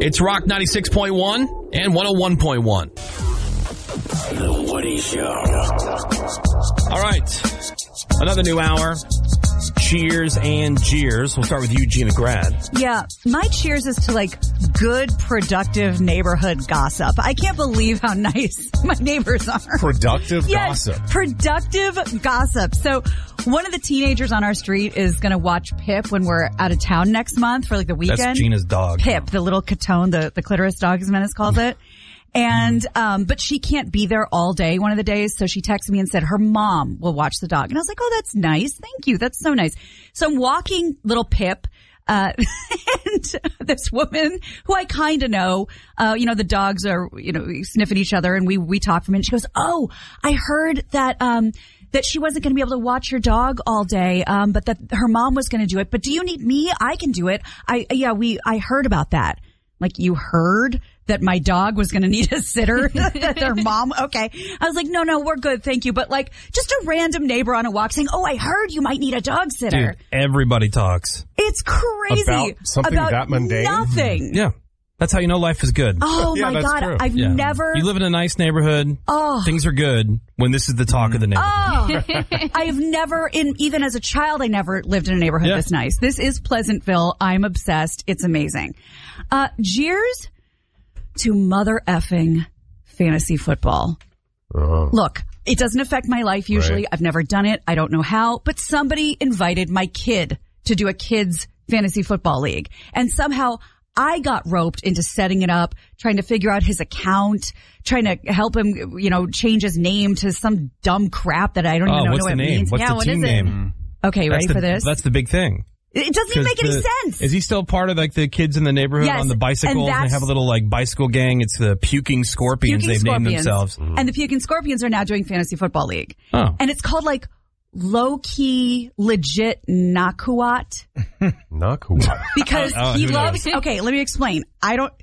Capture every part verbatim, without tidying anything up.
It's Rock ninety-six point one and one oh one point one. The Woody Show. All right. Another new hour. Cheers and jeers. We'll start with you, Gina Grad. Yeah, my cheers is to like good, productive neighborhood gossip. I can't believe how nice my neighbors are. Productive yes, gossip. Productive gossip. So one of the teenagers on our street is going to watch Pip when we're out of town next month for like the weekend. That's Gina's dog. Pip, the little Catone, the, the clitoris dog, as Menace calls it. And, um, but she can't be there all day one of the days. So she texted me and said her mom will watch the dog. And I was like, oh, that's nice. Thank you. That's so nice. So I'm walking little Pip, uh, and this woman who I kind of know, uh, you know, the dogs are, you know, sniffing each other and we, we talk for a minute. She goes, oh, I heard that, um, that she wasn't going to be able to watch your dog all day, um, but that her mom was going to do it. But do you need me? I can do it. I, yeah, we, I heard about that. Like, you heard that my dog was going to need a sitter, that their mom, okay. I was like, no, no, we're good. Thank you. But like, just a random neighbor on a walk saying, oh, I heard you might need a dog sitter. Dude, everybody talks. It's crazy. About something about that mundane? Nothing. Yeah. That's how you know life is good. Oh Yeah, my that's God. true. I've Yeah. never. You live in a nice neighborhood. Oh. Things are good when this is the talk of the neighborhood. Oh, I have never, in even as a child, I never lived in a neighborhood Yeah. this nice. This is Pleasantville. I'm obsessed. It's amazing. Uh, jeers to mother effing fantasy football. Oh. Look, it doesn't affect my life usually. Right. I've never done it. I don't know how, but somebody invited my kid to do a kids fantasy football league. And somehow I got roped into setting it up, trying to figure out his account, trying to help him, you know, change his name to some dumb crap that I don't Oh, even know what's what the it name? means. What's yeah, the what team is it? name? Okay, That's ready the, for this? That's the big thing. It doesn't even make any the- sense. Is he still part of like the kids in the neighborhood Yes, on the bicycles? and And they that's- have a little like bicycle gang. It's the Puking Scorpions. Puking They've named Scorpions. themselves. And the Puking Scorpions are now doing fantasy football league. Oh. And it's called like low key legit Nakuat Not cool. because Oh, he who loves, okay, let me explain. I don't,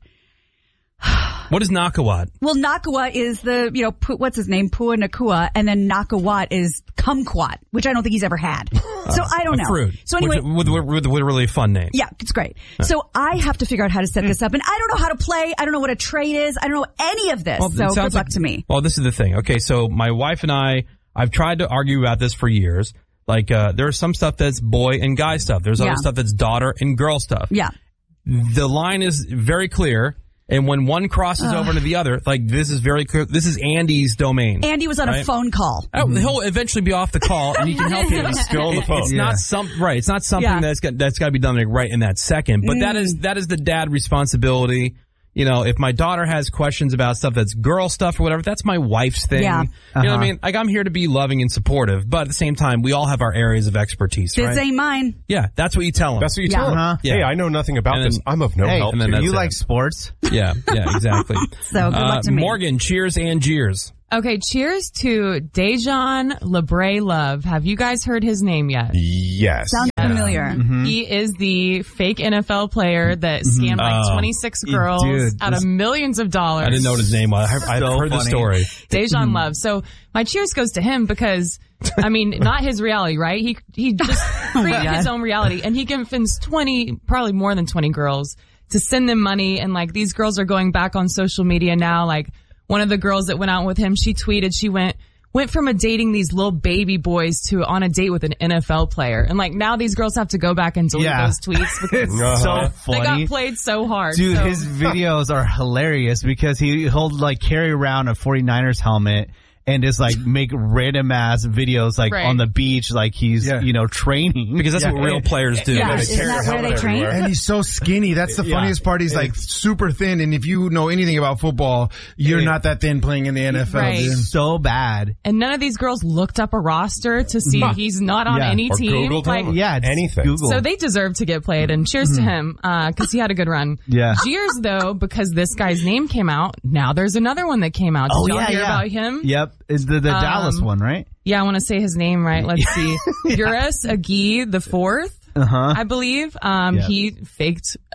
What is Nakawat? well, Nakawat is the, you know, Pu, what's his name? Pua Nakua. And then Nakawat is Kumquat, which I don't think he's ever had. So I don't A know. fruit. So anyway. With, with, with, with a really fun name. Yeah, it's great. So I have to figure out how to set this up, and I don't know how to play. I don't know what a trade is. I don't know any of this. Well, it so good sounds luck like- to me. Well, this is the thing. Okay, so my wife and I, I've tried to argue about this for years. Like, uh, there's some stuff that's boy and guy stuff. There's Yeah. other stuff that's daughter and girl stuff. Yeah. The line is very clear. And when one crosses over to the other, like this is very clear. This is Andy's domain. Andy was on a Right. phone call. Oh, he'll eventually be off the call, and he can help you. He's still on the phone. It's Yeah. not some right. It's not something Yeah. that's got that's got to be done like right in that second. But that is that is the dad responsibility. You know, if my daughter has questions about stuff that's girl stuff or whatever, that's my wife's thing. Yeah. You know what I Uh-huh. mean? Like I'm here to be loving and supportive, but at the same time, we all have our areas of expertise, This right? ain't mine. Yeah, that's what you tell them. That's what you Yeah. tell him. Uh-huh. Hey, Yeah. I know nothing about And this. then- I'm of no Hey, help and then to that's you. you it. like sports? yeah, yeah, exactly. So good luck to me. Morgan, cheers and jeers. Okay, cheers to Dejan Lebre Love. Have you guys heard his name yet? Yes. Sounds familiar. He is the fake N F L player that scammed like Oh. twenty-six Yeah, girls dude, out of this- millions of dollars. I didn't know what his name was. I, I've So heard the funny. story. Dejan Love. So my cheers goes to him because, I mean, not his reality, right? He he just created his own reality, and he convinced twenty, probably more than twenty girls to send them money. And like these girls are going back on social media now. Like one of the girls that went out with him, she tweeted, she went. Went from a dating these little baby boys to on a date with an N F L player. And like now these girls have to go back and delete Yeah. those tweets because It's so they funny. got played so hard. Dude, So- his videos are hilarious because he he'll like carry around a 49ers helmet and just like make random ass videos like Right. on the beach like he's, Yeah. you know, training. Because that's Yeah. what real players do. Yeah, they isn't carry that their where they helmet train? everywhere. And he's so skinny. That's the Yeah. funniest part. He's like super thin. And if you know anything about football, you're Yeah. not that thin playing in the N F L, Right. dude. So bad. and none of these girls looked up a roster to see he's not on Yeah. any Or team. Googled Like, him. Yeah, just Anything. Google. so they deserve to get played, and cheers to him because he had a good run. Yeah. Cheers though, because this guy's name came out. Now there's another one that came out. Did Oh, y'all yeah, hear yeah. about him? Yep. Is the, the Um, Dallas one, right? Yeah, I want to say his name right. Let's see. Uras Agi the fourth, Uh-huh. I believe. Um, Yeah. he faked a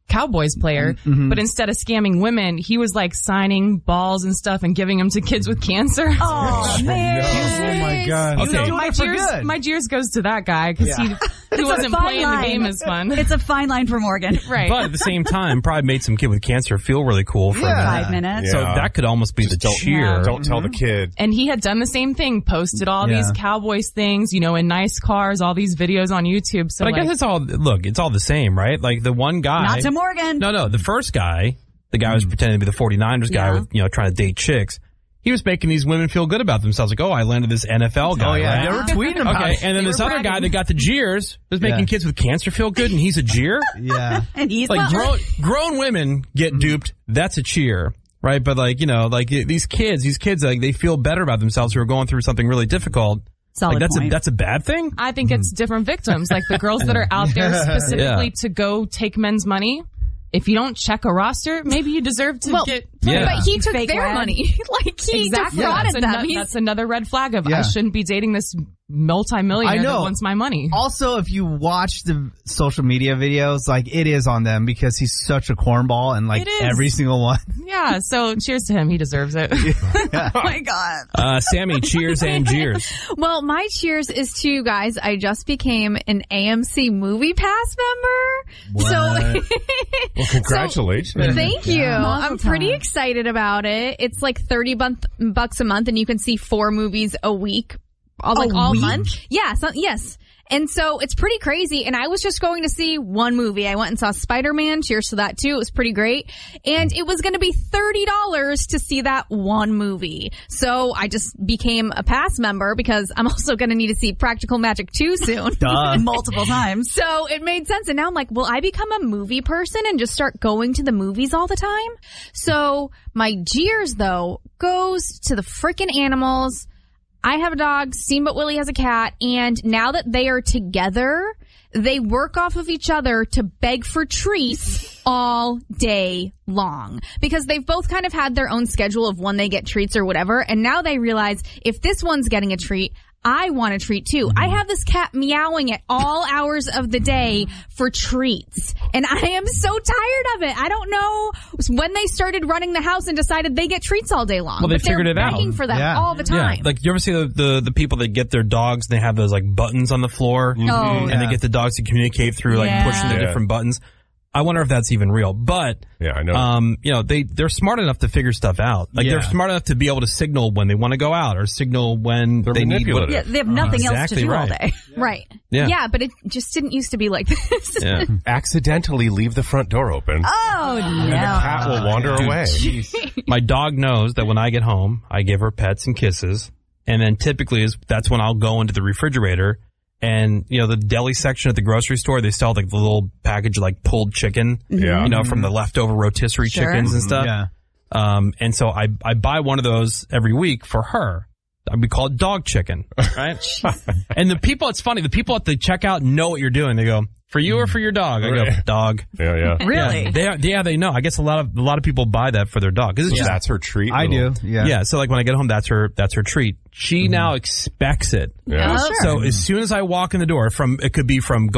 Cowboys player, Mm-hmm. but instead of scamming women, he was like signing balls and stuff and giving them to kids with cancer. Oh, man. Oh my God. He's Okay. doing my it for cheers, good. my cheers goes to that guy because he, he wasn't fine playing line. the game as fun. It's a fine line for Morgan. Right. But at the same time, probably made some kid with cancer feel really cool for Yeah. a minute. Five minutes. So Yeah. that could almost be the don't- cheer. Don't tell the kid. And he had done the same thing, posted all Yeah. these Cowboys things, you know, in nice cars, all these videos on YouTube. So But I like, guess it's all, look, it's all the same, right? Like the one guy. Not to Morgan. No, no, the first guy, the guy who was pretending to be the 49ers guy Yeah. with, you know, trying to date chicks. He was making these women feel good about themselves. Like, oh, I landed this N F L guy. Oh, yeah. right? They were tweeting about Okay, it. and then They this were other guy bragging. that got the jeers was making Yeah. kids with cancer feel good, and he's a jeer? Yeah. And he's Like, well, grown, grown women get duped. That's a cheer, right? But, like, you know, like, these kids, these kids, like, they feel better about themselves who are going through something really difficult. Solid like, that's point. a that's a bad thing? I think it's different victims, like the girls that are out there specifically Yeah. to go take men's money. If you don't check a roster, maybe you deserve to Well, get. Yeah. But he took Fake their wag. money. Like, he Exactly. defrauded That's, them. ano- He's- that's another red flag of Yeah. I shouldn't be dating this multimillionaire I know. that wants my money. Also, if you watch the social media videos, like it is on them because he's such a cornball and like It is. every single one. Yeah, so cheers to him. He deserves it. oh my God. Uh, Sammy, cheers and jeers. Well, my cheers is to you guys. I just became an A M C Movie Pass member. So, Well, congratulations. thank you. Mazel I'm pretty tov. excited about it. It's like thirty bucks bucks a month and you can see four movies a week. All, like all week? month. Yeah, so, yes. And so it's pretty crazy. And I was just going to see one movie. I went and saw Spider-Man. Cheers to that too. It was pretty great. And it was going to be thirty dollars to see that one movie. So I just became a pass member because I'm also going to need to see Practical Magic two soon. Duh. Multiple times. So it made sense. And now I'm like, will I become a movie person and just start going to the movies all the time? So my jeers though goes to the freaking animals. I have a dog, Steamboat Willie has a cat, and now that they are together, they work off of each other to beg for treats all day long. Because they've both kind of had their own schedule of when they get treats or whatever, and now they realize if this one's getting a treat, I want a treat too. I have this cat meowing at all hours of the day for treats. And I am so tired of it. I don't know when they started running the house and decided they get treats all day long. Well, they but they're figured it out. begging for them Yeah. all the time. Yeah, like you ever see the, the the people that get their dogs and they have those like buttons on the floor, Oh, and Yeah. they get the dogs to communicate through like Yeah. pushing the Yeah. different buttons. I wonder if that's even real, but Yeah, I know. um, you know, they they're smart enough to figure stuff out. Like Yeah. they're smart enough to be able to signal when they want to go out or signal when They're they need. What, manipulative. Yeah, they have nothing else to Exactly do all right. day. Right. Yeah. Yeah, but it just didn't used to be like this. yeah. Accidentally leave the front door open. Oh, And the no. cat will wander away. My dog knows that when I get home, I give her pets and kisses, and then typically is that's when I'll go into the refrigerator. And, you know, the deli section at the grocery store, they sell like the little package of like pulled chicken, Yeah. you know, from the leftover rotisserie Sure. chickens and stuff. Yeah. Um, and so I, I buy one of those every week for her. We call it dog chicken, right? And the people, it's funny, the people at the checkout know what you're doing. They go, for you or for your dog? I go, Right. dog. Yeah, yeah. Really? Yeah, they are, yeah, they know. I guess a lot of, a lot of people buy that for their dog. 'Cause it's just, That's her treat. I do. little- Yeah. yeah. So like when I get home, that's her, that's her treat. She now expects it. Yeah. Oh, sure. So as soon as I walk in the door from, it could be from